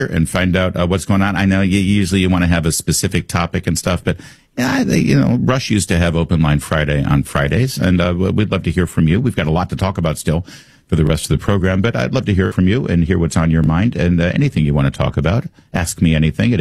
and find out what's going on. I know you want to have a specific topic and stuff, but yeah, Rush used to have Open Line Friday on Fridays, and we'd love to hear from you. We've got a lot to talk about still for the rest of the program, but I'd love to hear from you and hear what's on your mind and anything you want to talk about. Ask me anything at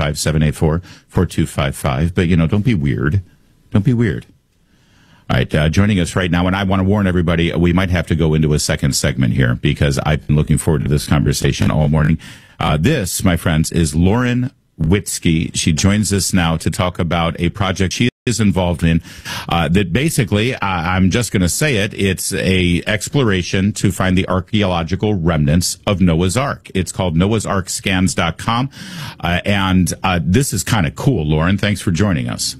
855-784-4255. But, don't be weird. Don't be weird. All right, joining us right now, and I want to warn everybody, we might have to go into a second segment here because I've been looking forward to this conversation all morning. This, my friends, is Lauren Witzke. She joins us now to talk about a project she is involved in that basically, I'm just going to say it, it's a exploration to find the archaeological remnants of Noah's Ark. It's called noahsarkscans.com, and this is kind of cool. Lauren, thanks for joining us.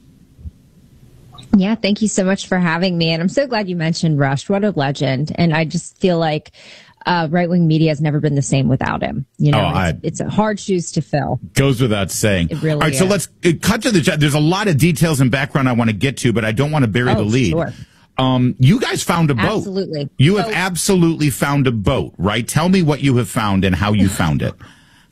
Yeah, thank you so much for having me. And I'm so glad you mentioned Rush. What a legend. And I just feel like right-wing media has never been the same without him. It's hard shoes to fill. Goes without saying. It really All right, is. so let's cut to the chat. There's a lot of details and background I want to get to, but I don't want to bury the lead. Sure. You guys found a boat. Absolutely. You have absolutely found a boat, right? Tell me what you have found and how you found it.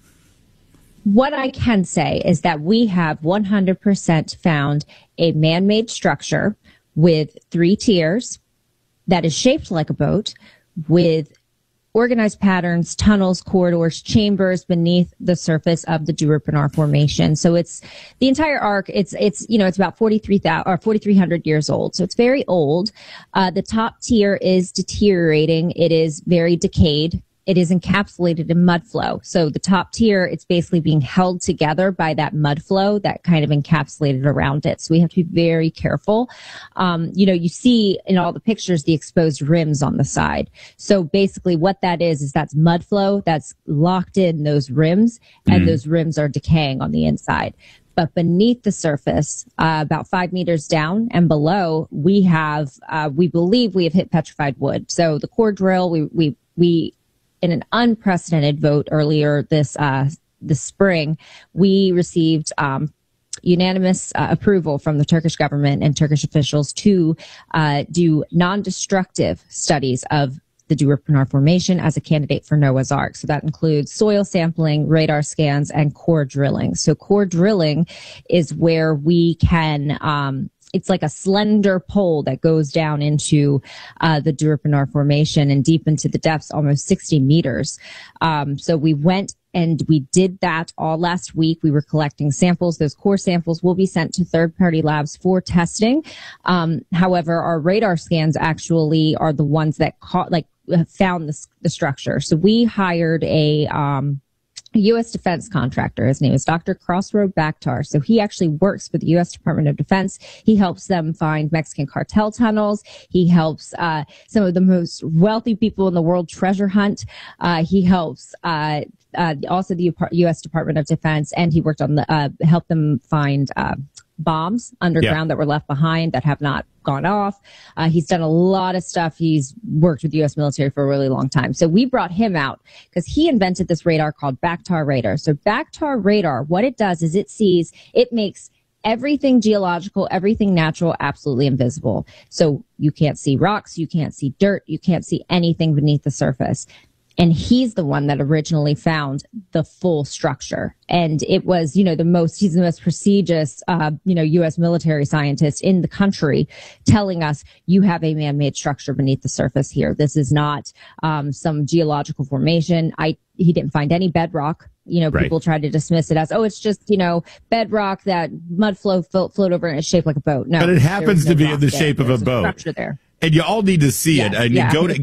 What I can say is that we have 100% found a man-made structure with 3 tiers that is shaped like a boat with organized patterns, tunnels, corridors, chambers beneath the surface of the Dewar-Panar Formation. So it's the entire arc. It's about 4,300 years old. So it's very old. The top tier is deteriorating. It is very decayed. It is encapsulated in mud flow. So the top tier, it's basically being held together by that mud flow that kind of encapsulated around it. So we have to be very careful. You see in all the pictures the exposed rims on the side. So basically what that is that's mud flow that's locked in those rims, and those rims are decaying on the inside. But beneath the surface, about 5 meters down and below, we believe we have hit petrified wood. So the core drill, we in an unprecedented vote earlier this spring, we received unanimous approval from the Turkish government and Turkish officials to do non-destructive studies of the Dewar-Panar Formation as a candidate for Noah's Ark. So that includes soil sampling, radar scans, and core drilling. So core drilling is where we can it's like a slender pole that goes down into the Dewar-Panar Formation and deep into the depths, almost 60 meters. So we went and we did that all last week. We were collecting samples. Those core samples will be sent to third-party labs for testing. However, our radar scans actually are the ones that found the structure. So we hired a U.S. defense contractor. His name is Dr. Crossroad Bakhtar. So he actually works for the U.S. Department of Defense. He helps them find Mexican cartel tunnels. He helps some of the most wealthy people in the world treasure hunt. He helps also the U.S. Department of Defense, and he worked on help them find bombs underground that were left behind that have not gone off. He's done a lot of stuff. He's worked with the U.S. military for a really long time. So we brought him out because he invented this radar called Bakhtar radar. So Bakhtar radar, what it does is it makes everything geological, everything natural, absolutely invisible. So you can't see rocks, you can't see dirt, you can't see anything beneath the surface. And he's the one that originally found the full structure. And it was, he's the most prestigious, U.S. military scientist in the country telling us you have a man-made structure beneath the surface here. This is not some geological formation. He didn't find any bedrock. People try to dismiss it as, it's just, bedrock that mud float over and it's shaped like a boat. No, but it happens to be in the shape of a boat. Structure there. And you all need to see it. And go to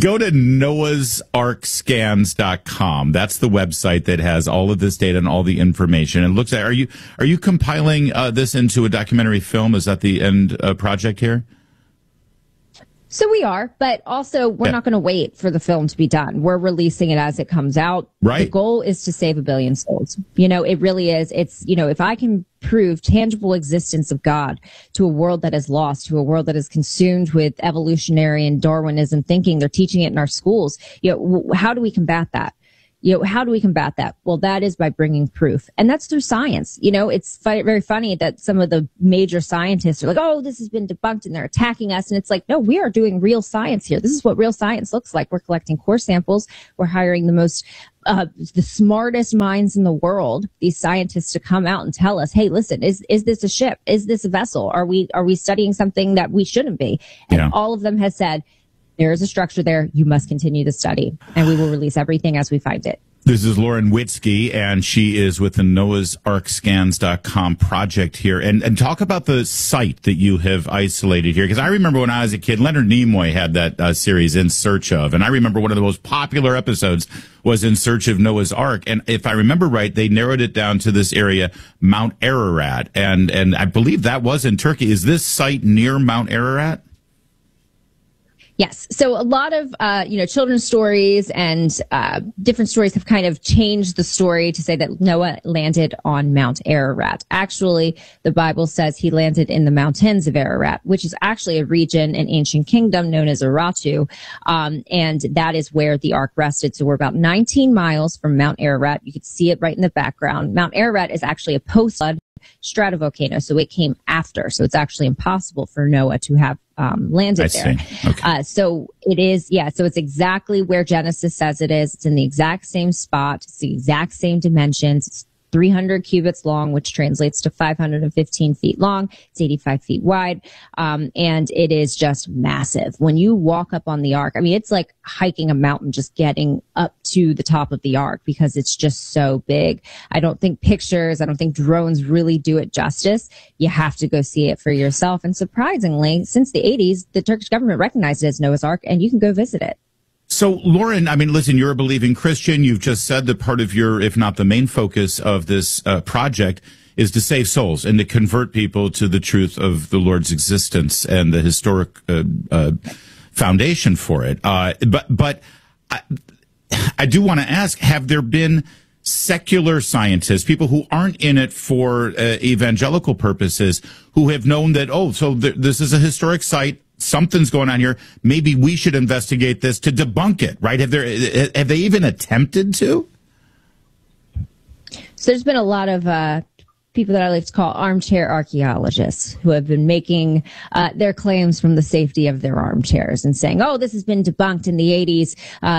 noahsarkscans.com. That's the website that has all of this data and all the information. And looks at, are you compiling this into a documentary film? Is that the end project here? So we are, but also we're not going to wait for the film to be done. We're releasing it as it comes out. Right. The goal is to save 1 billion souls. It really is. It's, if I can prove tangible existence of God to a world that is lost, to a world that is consumed with evolutionary and Darwinism thinking, they're teaching it in our schools. How do we combat that? How do we combat that? Well, that is by bringing proof. And that's through science. It's very funny that some of the major scientists are like, oh, this has been debunked and they're attacking us. And it's like, no, we are doing real science here. This is what real science looks like. We're collecting core samples. We're hiring the smartest minds in the world, these scientists, to come out and tell us, hey, listen, is this a ship? Is this a vessel? Are we studying something that we shouldn't be? And all of them has said, there is a structure there. You must continue the study, and we will release everything as we find it. This is Lauren Witzke, and she is with the NoahsArkScans.com project here. And talk about the site that you have isolated here, because I remember when I was a kid, Leonard Nimoy had that series In Search Of, and I remember one of the most popular episodes was In Search of Noah's Ark. And if I remember right, they narrowed it down to this area, Mount Ararat, and I believe that was in Turkey. Is this site near Mount Ararat? Yes. So a lot of, children's stories and different stories have kind of changed the story to say that Noah landed on Mount Ararat. Actually, the Bible says he landed in the mountains of Ararat, which is actually a region, an ancient kingdom known as Urartu. And that is where the ark rested. So we're about 19 miles from Mount Ararat. You can see it right in the background. Mount Ararat is actually a post-flood stratovolcano, so it came after. So it's actually impossible for Noah to have landed there. Okay. So it is, so it's exactly where Genesis says it is. It's in the exact same spot. It's the exact same dimensions. It's 300 cubits long, which translates to 515 feet long. It's 85 feet wide. And it is just massive. When you walk up on the ark, I mean, it's like hiking a mountain, just getting up to the top of the ark because it's just so big. I don't think drones really do it justice. You have to go see it for yourself. And surprisingly, since the 80s, the Turkish government recognized it as Noah's Ark, and you can go visit it. So, Lauren, I mean, listen, you're a believing Christian. You've just said that part of your, if not the main focus of this project, is to save souls and to convert people to the truth of the Lord's existence and the historic foundation for it. But I do want to ask, have there been secular scientists, people who aren't in it for evangelical purposes, who have known that, this is a historic site, something's going on here, maybe we should investigate this, to debunk it, right? Have they even attempted to? So there's been a lot of people that I like to call armchair archaeologists who have been making their claims from the safety of their armchairs and saying, oh, this has been debunked in the 80s.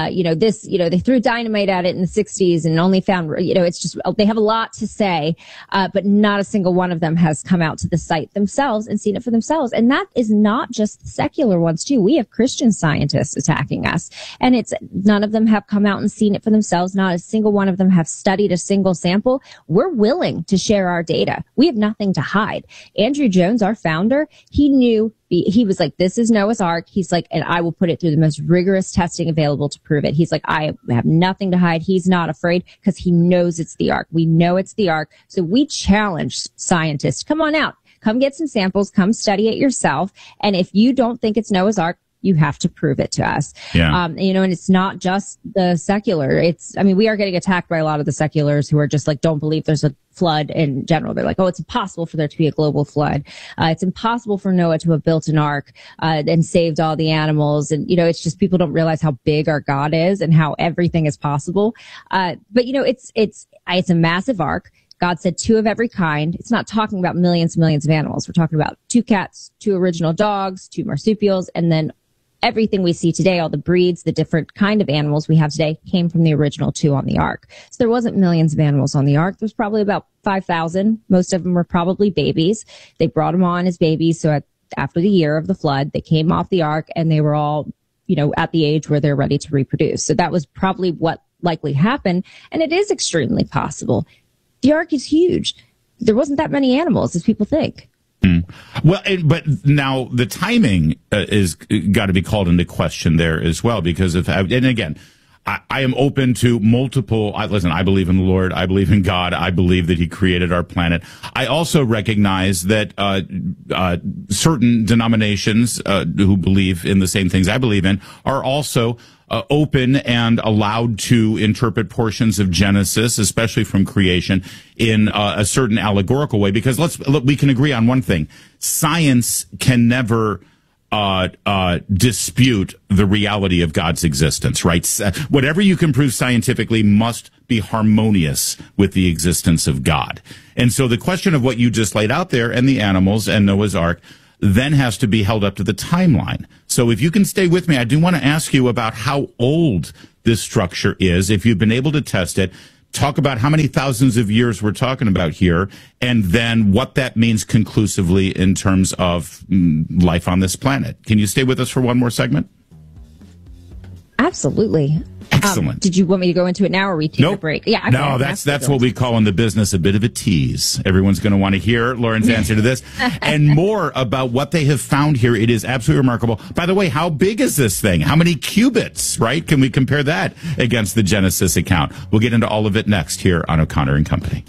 They threw dynamite at it in the 60s and only found, it's just, they have a lot to say, but not a single one of them has come out to the site themselves and seen it for themselves. And that is not just the secular ones too. We have Christian scientists attacking us, and none of them have come out and seen it for themselves. Not a single one of them have studied a single sample. We're willing to share our data. We have nothing to hide. Andrew Jones, our founder, he knew, he was like, this is Noah's Ark. He's like, and I will put it through the most rigorous testing available to prove it. He's like, I have nothing to hide. He's not afraid because he knows it's the Ark. We know it's the Ark. So we challenge scientists, come on out, come get some samples, come study it yourself. And if you don't think it's Noah's Ark, you have to prove it to us. Yeah. And it's not just the secular. We are getting attacked by a lot of the seculars who are just like, don't believe there's a flood in general. They're like, oh, it's impossible for there to be a global flood. It's impossible for Noah to have built an ark, and saved all the animals. And, it's just people don't realize how big our God is and how everything is possible. But it's a massive ark. God said 2 of every kind. It's not talking about millions and millions of animals. We're talking about 2 cats, 2 original dogs, 2 marsupials, and then everything we see today, all the breeds, the different kind of animals we have today, came from the original 2 on the ark. So there wasn't millions of animals on the ark. There was probably about 5,000. Most of them were probably babies. They brought them on as babies. So after the year of the flood, they came off the ark and they were all, at the age where they're ready to reproduce. So that was probably what likely happened. And it is extremely possible. The ark is huge. There wasn't that many animals as people think. Well, but now the timing is got to be called into question there as well, because and again, I am open to multiple. Listen, I believe in the Lord. I believe in God. I believe that He created our planet. I also recognize that certain denominations who believe in the same things I believe in are also open and allowed to interpret portions of Genesis, especially from creation, in a certain allegorical way. Because we can agree on one thing: science can never dispute the reality of God's existence, right? Whatever you can prove scientifically must be harmonious with the existence of God. And so the question of what you just laid out there and the animals and Noah's Ark then has to be held up to the timeline. So if you can stay with me, I do want to ask you about how old this structure is, if you've been able to test it. Talk about how many thousands of years we're talking about here, and then what that means conclusively in terms of life on this planet. Can you stay with us for one more segment? Absolutely. Excellent. Did you want me to go into it now, or we take a break? Yeah. No, that's what we call in the business a bit of a tease. Everyone's going to want to hear Lauren's answer to this and more about what they have found here. It is absolutely remarkable. By the way, how big is this thing? How many cubits, right? Can we compare that against the Genesis account? We'll get into all of it next here on O'Connor and Company.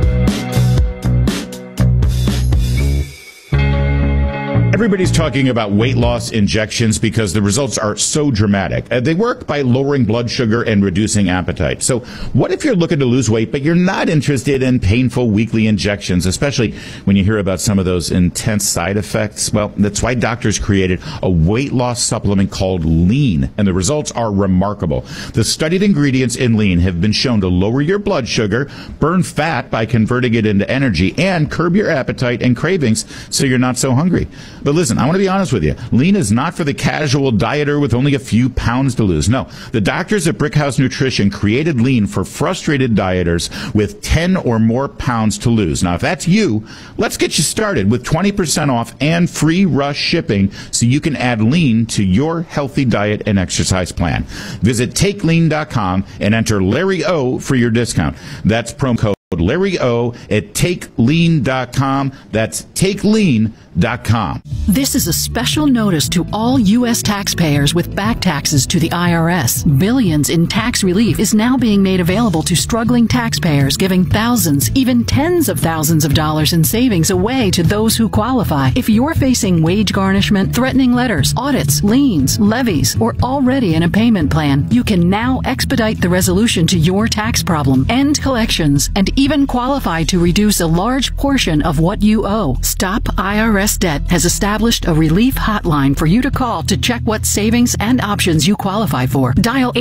Everybody's talking about weight loss injections because the results are so dramatic. They work by lowering blood sugar and reducing appetite. So what if you're looking to lose weight, but you're not interested in painful weekly injections, especially when you hear about some of those intense side effects? Well, that's why doctors created a weight loss supplement called Lean, and the results are remarkable. The studied ingredients in Lean have been shown to lower your blood sugar, burn fat by converting it into energy, and curb your appetite and cravings so you're not so hungry. But listen, I want to be honest with you. Lean is not for the casual dieter with only a few pounds to lose. No, the doctors at Brickhouse Nutrition created Lean for frustrated dieters with 10 or more pounds to lose. Now, if that's you, let's get you started with 20% off and free rush shipping so you can add Lean to your healthy diet and exercise plan. Visit TakeLean.com and enter Larry O for your discount. That's promo code Larry O at TakeLean.com. That's TakeLean.com. This is a special notice to all U.S. taxpayers with back taxes to the IRS. Billions in tax relief is now being made available to struggling taxpayers, giving thousands, even tens of thousands of dollars in savings away to those who qualify. If you're facing wage garnishment, threatening letters, audits, liens, levies, or already in a payment plan, you can now expedite the resolution to your tax problem, end collections, and even qualify to reduce a large portion of what you owe. Stop IRS Debt has established a relief hotline for you to call to check what savings and options you qualify for. Dial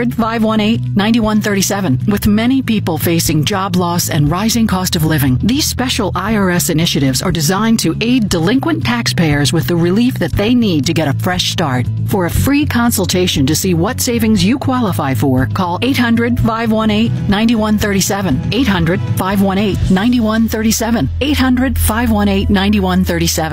800-518-9137. With many people facing job loss and rising cost of living, these special IRS initiatives are designed to aid delinquent taxpayers with the relief that they need to get a fresh start. For a free consultation to see what savings you qualify for, call 800-518-9137. 800-518-9137. 800-518-9137.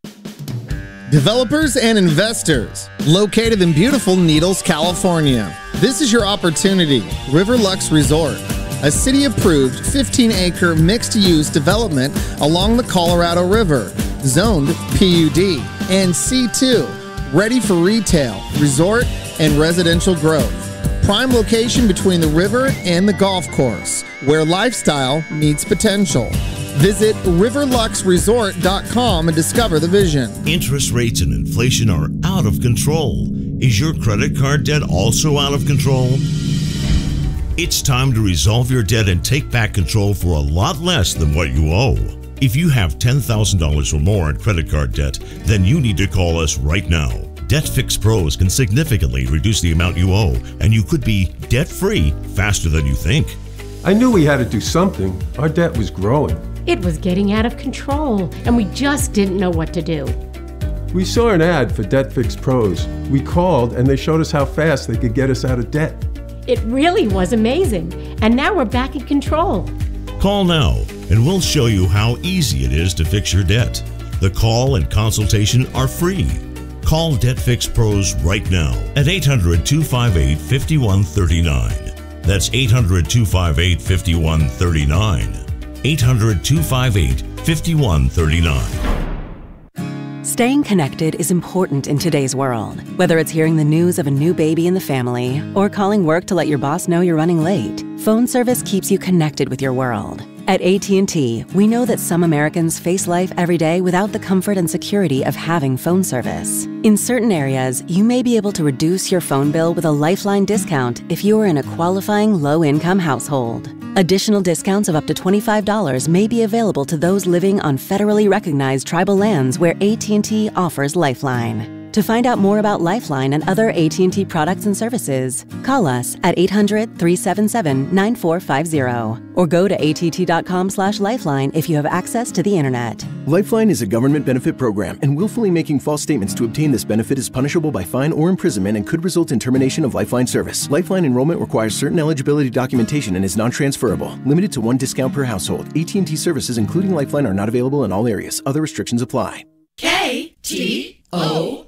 Developers and investors, located in beautiful Needles, California. This is your opportunity. Riverlux Resort, a city-approved 15-acre mixed-use development along the Colorado River, zoned PUD and C2, ready for retail, resort, and residential growth. Prime location between the river and the golf course, where lifestyle meets potential. Visit riverluxresort.com and discover the vision. Interest rates and inflation are out of control. Is your credit card debt also out of control? It's time to resolve your debt and take back control for a lot less than what you owe. If you have $10,000 or more in credit card debt, then you need to call us right now. Debt Fix Pros can significantly reduce the amount you owe, and you could be debt-free faster than you think. I knew we had to do something. Our debt was growing. It was getting out of control, and we just didn't know what to do. We saw an ad for Debt Fix Pros. We called, and they showed us how fast they could get us out of debt. It really was amazing, and now we're back in control. Call now, and we'll show you how easy it is to fix your debt. The call and consultation are free. Call Debt Fix Pros right now at 800-258-5139. That's 800-258-5139. 800-258-5139. Staying connected is important in today's world. Whether it's hearing the news of a new baby in the family or calling work to let your boss know you're running late, phone service keeps you connected with your world. At AT&T, we know that some Americans face life every day without the comfort and security of having phone service. In certain areas, you may be able to reduce your phone bill with a Lifeline discount if you are in a qualifying low-income household. Additional discounts of up to $25 may be available to those living on federally recognized tribal lands where AT&T offers Lifeline. To find out more about Lifeline and other AT&T products and services, call us at 800-377-9450 or go to att.com/lifeline if you have access to the internet. Lifeline is a government benefit program, and willfully making false statements to obtain this benefit is punishable by fine or imprisonment and could result in termination of Lifeline service. Lifeline enrollment requires certain eligibility documentation and is non-transferable. Limited to 1 discount per household. AT&T services, including Lifeline, are not available in all areas. Other restrictions apply. KTO